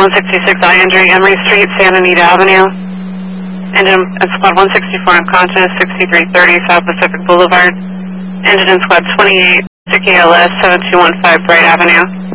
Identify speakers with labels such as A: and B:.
A: 166 Iandry, Emory Street, Santa Anita Avenue. Engine in squad 164 unconscious, 6330 South Pacific Boulevard. Engine in squad 28, KLS 7215 Bright Avenue.